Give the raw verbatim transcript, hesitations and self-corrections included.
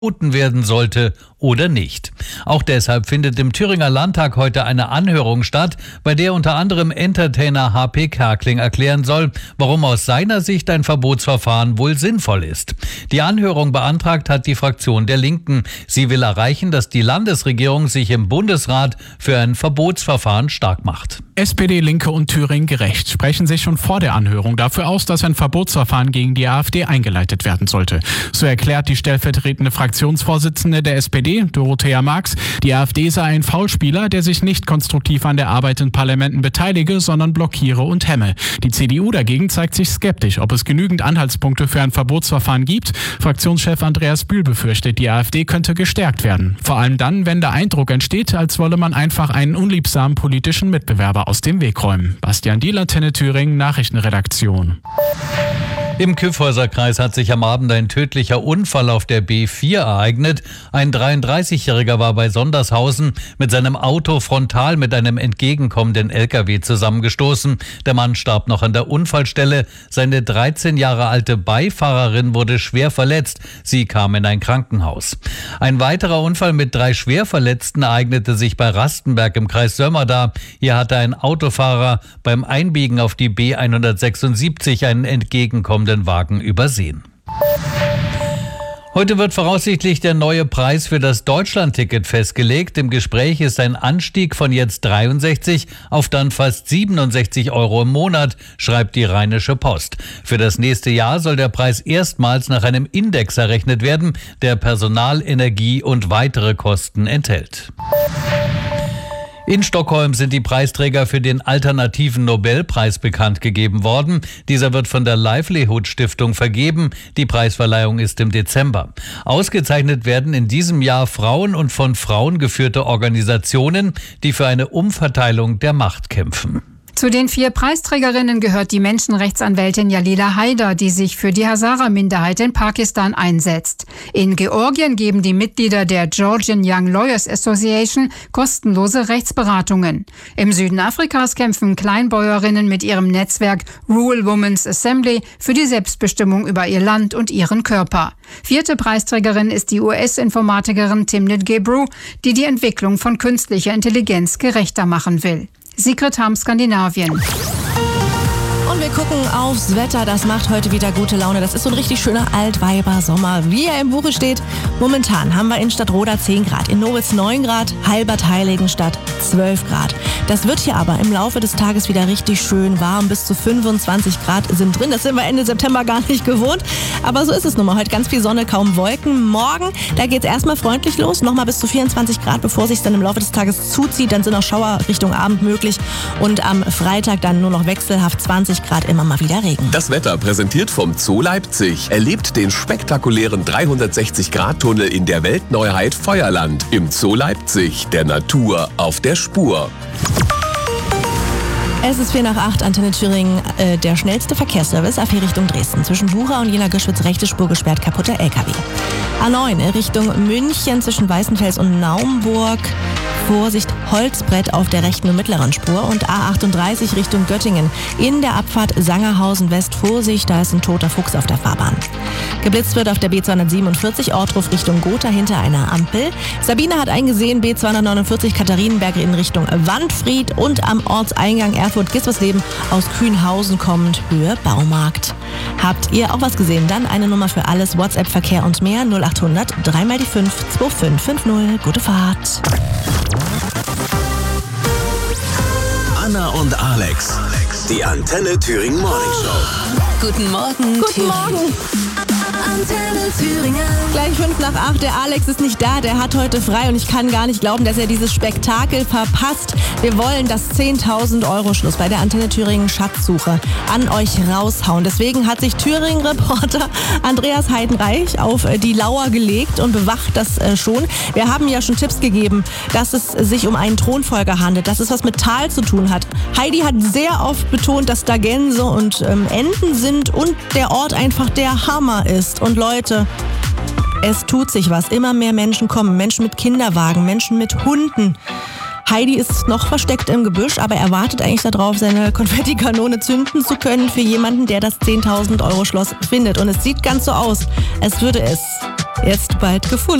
verboten werden sollte oder nicht. Auch deshalb findet im Thüringer Landtag heute eine Anhörung statt, bei der unter anderem Entertainer H P Kerkeling erklären soll, warum aus seiner Sicht ein Verbotsverfahren wohl sinnvoll ist. Die Anhörung beantragt hat die Fraktion der Linken. Sie will erreichen, dass die Landesregierung sich im Bundesrat für ein Verbotsverfahren stark macht. S P D, Linke und Thüringen Gerecht sprechen sich schon vor der Anhörung dafür aus, dass ein Verbotsverfahren gegen die AfD eingeleitet werden sollte. So erklärt die stellvertretende Fraktionsvorsitzende der S P D, Dorothea Marx, die AfD sei ein Faulspieler, der sich nicht konstruktiv an der Arbeit in Parlamenten beteilige, sondern blockiere und hemme. Die C D U dagegen zeigt sich skeptisch, ob es genügend Anhaltspunkte für ein Verbotsverfahren gibt. Fraktionschef Andreas Bühl befürchtet, die AfD könnte gestärkt werden. Vor allem dann, wenn der Eindruck entsteht, als wolle man einfach einen unliebsamen politischen Mitbewerber aus dem Weg räumen. Bastian Diehl, Antenne Thüringen, Nachrichtenredaktion. Im Kyffhäuserkreis hat sich am Abend ein tödlicher Unfall auf der B vier ereignet. Ein dreiunddreißigjähriger war bei Sondershausen mit seinem Auto frontal mit einem entgegenkommenden L K W zusammengestoßen. Der Mann starb noch an der Unfallstelle. Seine dreizehn Jahre alte Beifahrerin wurde schwer verletzt. Sie kam in ein Krankenhaus. Ein weiterer Unfall mit drei Schwerverletzten ereignete sich bei Rastenberg im Kreis Sömmerda. Hier hatte ein Autofahrer beim Einbiegen auf die B hundertsechsundsiebzig einen entgegenkommenden Wagen übersehen. Heute wird voraussichtlich der neue Preis für das Deutschlandticket festgelegt. Im Gespräch ist ein Anstieg von jetzt dreiundsechzig auf dann fast siebenundsechzig Euro im Monat, schreibt die Rheinische Post. Für das nächste Jahr soll der Preis erstmals nach einem Index errechnet werden, der Personal, Energie und weitere Kosten enthält. In Stockholm sind die Preisträger für den alternativen Nobelpreis bekannt gegeben worden. Dieser wird von der Livelihood Stiftung vergeben. Die Preisverleihung ist im Dezember. Ausgezeichnet werden in diesem Jahr Frauen und von Frauen geführte Organisationen, die für eine Umverteilung der Macht kämpfen. Zu den vier Preisträgerinnen gehört die Menschenrechtsanwältin Jalila Haider, die sich für die Hazara-Minderheit in Pakistan einsetzt. In Georgien geben die Mitglieder der Georgian Young Lawyers Association kostenlose Rechtsberatungen. Im Süden Afrikas kämpfen Kleinbäuerinnen mit ihrem Netzwerk Rural Women's Assembly für die Selbstbestimmung über ihr Land und ihren Körper. Vierte Preisträgerin ist die U S-Informatikerin Timnit Gebru, die die Entwicklung von künstlicher Intelligenz gerechter machen will. Sigrid Harm, Skandinavien. Und wir gucken aufs Wetter, das macht heute wieder gute Laune. Das ist so ein richtig schöner Altweiber-Sommer, wie er im Buche steht. Momentan haben wir in Stadtroda zehn Grad, in Nowitz neun Grad, Halbert-Heiligenstadt zwölf Grad. Das wird hier aber im Laufe des Tages wieder richtig schön warm. Bis zu fünfundzwanzig Grad sind drin. Das sind wir Ende September gar nicht gewohnt. Aber so ist es nun mal. Heute ganz viel Sonne, kaum Wolken. Morgen, da geht es erstmal freundlich los. Nochmal bis zu vierundzwanzig Grad, bevor sich dann im Laufe des Tages zuzieht. Dann sind auch Schauer Richtung Abend möglich. Und am Freitag dann nur noch wechselhaft zwanzig Grad, immer mal wieder Regen. Das Wetter präsentiert vom Zoo Leipzig. Erlebt den spektakulären dreihundertsechzig Grad Tunnel in der Weltneuheit Feuerland. Im Zoo Leipzig, der Natur auf der Spur. Es ist vier nach acht, Antenne Thüringen, äh, der schnellste Verkehrsservice A vier Richtung Dresden. Zwischen Bucha und Jena-Göschwitz rechte Spur gesperrt, kaputter L K W. A neun Richtung München zwischen Weißenfels und Naumburg. Vorsicht, Holzbrett auf der rechten und mittleren Spur. Und A achtunddreißig Richtung Göttingen. In der Abfahrt Sangerhausen West, Vorsicht, da ist ein toter Fuchs auf der Fahrbahn. Geblitzt wird auf der B zweihundertsiebenundvierzig Ortruf Richtung Gotha hinter einer Ampel. Sabine hat eingesehen, B zweihundertneunundvierzig Katharinenberg in Richtung Wandfried und am Ortseingang Erfurt-Giswersleben aus Kühnhausen kommend Höhe Baumarkt. Habt ihr auch was gesehen? Dann eine Nummer für alles, WhatsApp, Verkehr und mehr, null achthundert, drei mal die fünf, zwei fünf fünf null. Gute Fahrt. Anna und Alex, die Antenne Thüringen Morning Show. Guten Morgen. Guten Morgen. Antenne Thüringen. Gleich fünf nach acht, der Alex ist nicht da, der hat heute frei und ich kann gar nicht glauben, dass er dieses Spektakel verpasst. Wir wollen das zehntausend Euro Schluss bei der Antenne Thüringen Schatzsuche an euch raushauen. Deswegen hat sich Thüringen-Reporter Andreas Heidenreich auf die Lauer gelegt und bewacht das schon. Wir haben ja schon Tipps gegeben, dass es sich um einen Thronfolger handelt, dass es was mit Tal zu tun hat. Heidi hat sehr oft betont, dass da Gänse und ähm, Enten sind und der Ort einfach der Hammer ist. Und Leute, es tut sich was. Immer mehr Menschen kommen. Menschen mit Kinderwagen, Menschen mit Hunden. Heidi ist noch versteckt im Gebüsch, aber er wartet eigentlich darauf, seine Konfettikanone zünden zu können für jemanden, der das zehntausend Euro Schloss findet. Und es sieht ganz so aus, als würde es jetzt bald gefunden.